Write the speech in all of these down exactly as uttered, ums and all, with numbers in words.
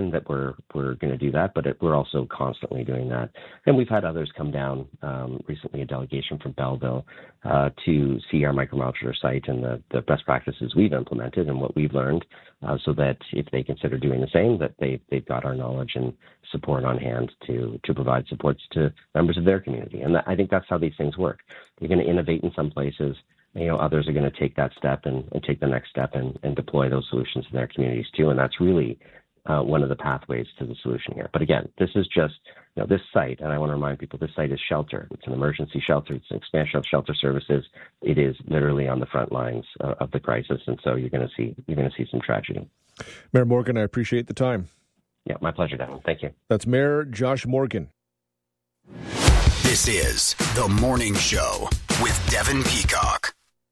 determined that we're we're going to do that, but it, we're also constantly doing that. And we've had others come down, um, recently a delegation from Belleville, uh, to see our micromodular site and the, the best practices we've implemented and what we've learned, uh, so that if they consider doing the same, that they, they've got our knowledge and support on hand to, to provide supports to members of their community. And that, I think that's how these things work. You're going to innovate in some places. You know, others are going to take that step and, and take the next step and, and deploy those solutions in their communities too. And that's really uh, one of the pathways to the solution here. But again, this is just, you know, this site, and I want to remind people, this site is shelter. It's an emergency shelter. It's an expansion of shelter services. It is literally on the front lines uh, of the crisis. And so you're going to see, you're going to see some tragedy. Mayor Morgan, I appreciate the time. Yeah, my pleasure, Devin. Thank you. That's Mayor Josh Morgan. This is The Morning Show with Devin Peacock.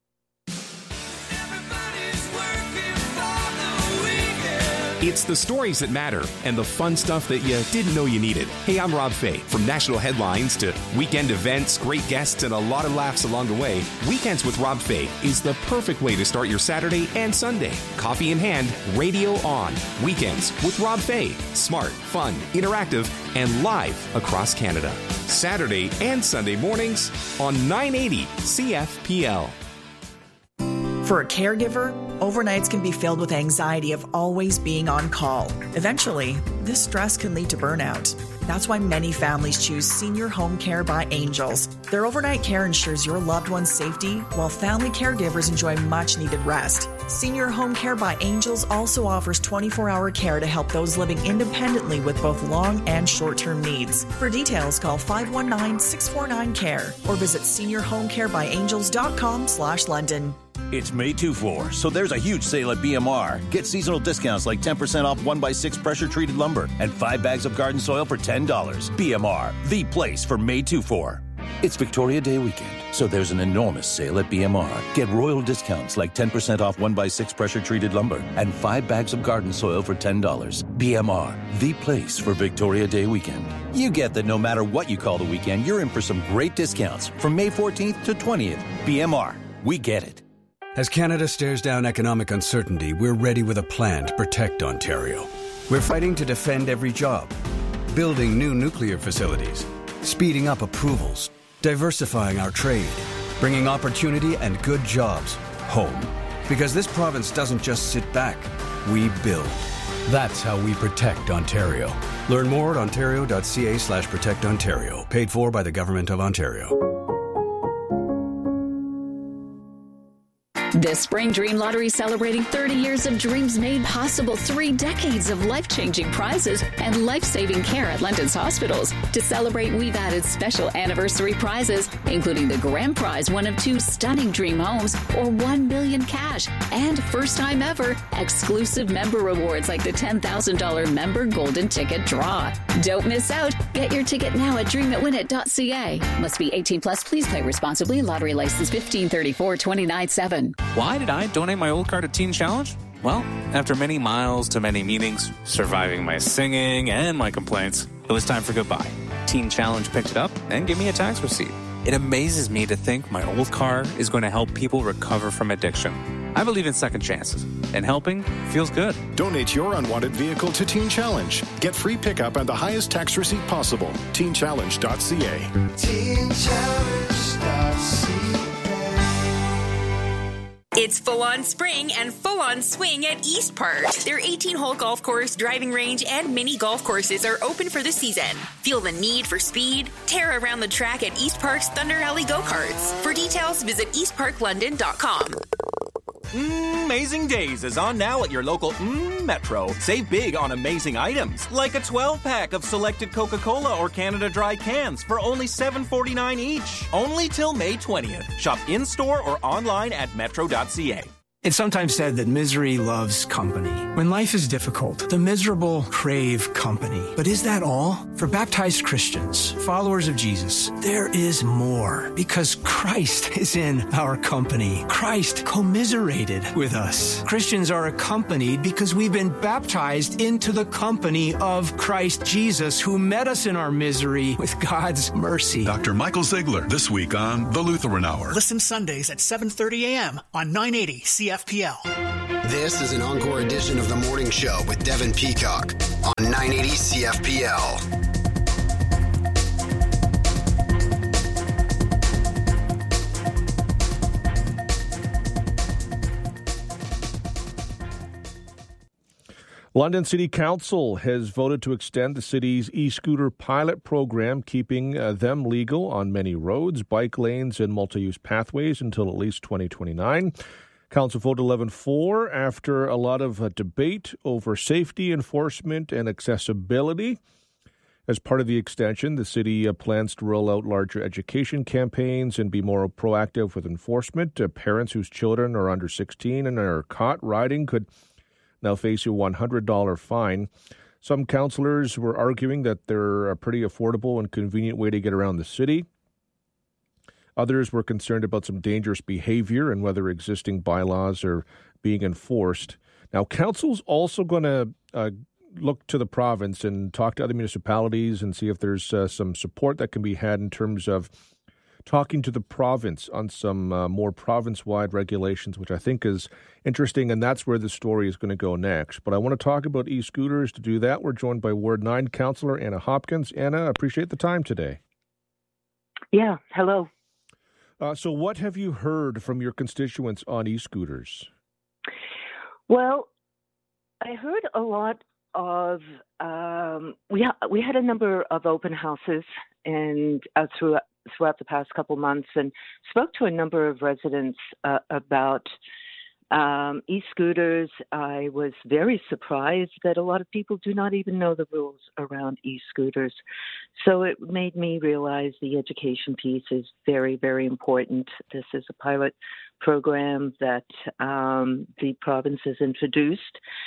It's the stories that matter and the fun stuff that you didn't know you needed. Hey, I'm Rob Fay. From national headlines to weekend events, great guests, and a lot of laughs along the way, Weekends with Rob Fay is the perfect way to start your Saturday and Sunday. Coffee in hand, radio on. Weekends with Rob Fay. Smart, fun, interactive, and live across Canada. Saturday and Sunday mornings on nine eighty C F P L. For a caregiver, overnights can be filled with anxiety of always being on call. Eventually, this stress can lead to burnout. That's why many families choose Senior Home Care by Angels. Their overnight care ensures your loved one's safety, while family caregivers enjoy much-needed rest. Senior Home Care by Angels also offers twenty-four hour care to help those living independently with both long and short-term needs. For details, call five one nine, six four nine, C A R E or visit senior home care by angels dot com slash London. It's May two four, so there's a huge sale at B M R. Get seasonal discounts like ten percent off one by six pressure-treated lumber and five bags of garden soil for ten dollars. B M R, the place for May two four. It's Victoria Day weekend, so there's an enormous sale at B M R. Get royal discounts like ten percent off one by six pressure-treated lumber and five bags of garden soil for ten dollars. B M R, the place for Victoria Day weekend. You get that no matter what you call the weekend, you're in for some great discounts from May fourteenth to twentieth. B M R, we get it. As Canada stares down economic uncertainty, we're ready with a plan to protect Ontario. We're fighting to defend every job, building new nuclear facilities, speeding up approvals, diversifying our trade, bringing opportunity and good jobs home. Because this province doesn't just sit back, we build. That's how we protect Ontario. Learn more at ontario.ca slash protect Ontario. Paid for by the Government of Ontario. This spring, Dream Lottery celebrating thirty years of dreams made possible, three decades of life-changing prizes and life-saving care at London's hospitals. To celebrate, we've added special anniversary prizes, including the grand prize, one of two stunning dream homes, or one million cash, and first time ever, exclusive member rewards like the ten thousand dollars member golden ticket draw. Don't miss out. Get your ticket now at dream it win it dot c a. Must be eighteen plus. Please play responsibly. Lottery license fifteen thirty-four twenty-nine seven. Why did I donate my old car to Teen Challenge? Well, after many miles to many meetings, surviving my singing and my complaints, it was time for goodbye. Teen Challenge picked it up and gave me a tax receipt. It amazes me to think my old car is going to help people recover from addiction. I believe in second chances, and helping feels good. Donate your unwanted vehicle to Teen Challenge. Get free pickup and the highest tax receipt possible. teen challenge dot c a. teen challenge dot c a. It's full-on spring and full-on swing at East Park. Their eighteen-hole golf course, driving range, and mini golf courses are open for the season. Feel the need for speed? Tear around the track at East Park's Thunder Alley Go-Karts. For details, visit east park london dot com. Amazing Days is on now at your local mm, Metro. Save big on amazing items, like a twelve-pack of selected Coca-Cola or Canada Dry cans for only seven forty-nine each. Only till May twentieth. Shop in-store or online at metro dot c a. It's sometimes said that misery loves company. When life is difficult, the miserable crave company. But is that all? For baptized Christians, followers of Jesus, there is more, because Christ is in our company. Christ commiserated with us. Christians are accompanied because we've been baptized into the company of Christ Jesus, who met us in our misery with God's mercy. Doctor Michael Ziegler, this week on The Lutheran Hour. Listen Sundays at seven thirty a.m. on nine eighty C F P L. This is an encore edition of The Morning Show with Devin Peacock on nine eighty C F P L. London City Council has voted to extend the city's e-scooter pilot program, keeping uh, them legal on many roads, bike lanes, and multi-use pathways until at least twenty twenty-nine. Council vote eleven four after a lot of uh, debate over safety, enforcement, and accessibility. As part of the extension, the city uh, plans to roll out larger education campaigns and be more proactive with enforcement. Uh, parents whose children are under sixteen and are caught riding could now face a one hundred dollars fine. Some councillors were arguing that they're a pretty affordable and convenient way to get around the city. Others were concerned about some dangerous behavior and whether existing bylaws are being enforced. Now, council's also going to uh, look to the province and talk to other municipalities and see if there's uh, some support that can be had in terms of talking to the province on some uh, more province-wide regulations, which I think is interesting, and that's where the story is going to go next. But I want to talk about e-scooters. To do that, we're joined by Ward nine Councillor Anna Hopkins. Anna, appreciate the time today. Yeah, hello. Uh, so what have you heard from your constituents on e-scooters? Well, I heard a lot of, um, we, ha- we had a number of open houses and uh, throughout, throughout the past couple months and spoke to a number of residents uh, about um, e-scooters. I was very surprised that a lot of people do not even know the rules around e-scooters. So it made me realize the education piece is very, very important. This is a pilot program that um, the province has introduced.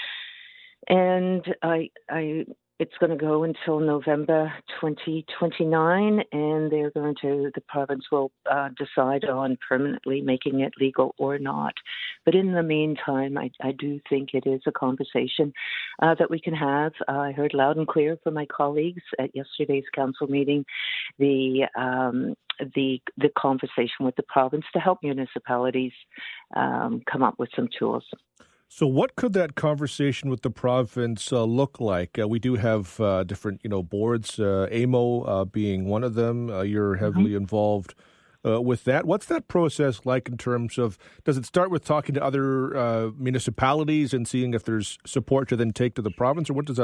And I, I, it's going to go until November twenty twenty-nine, and they're going to, the province will uh, decide on permanently making it legal or not. But in the meantime, I, I do think it is a conversation uh, that we can have. Uh, I heard loud and clear from my colleagues at yesterday's council meeting the um, the the conversation with the province to help municipalities um, come up with some tools. So what could that conversation with the province uh, look like? Uh, we do have uh, different, you know, boards, uh, A M O uh, being one of them. Uh, you're heavily mm-hmm. involved uh, with that. What's that process like in terms of, does it start with talking to other uh, municipalities and seeing if there's support to then take to the province, or what does that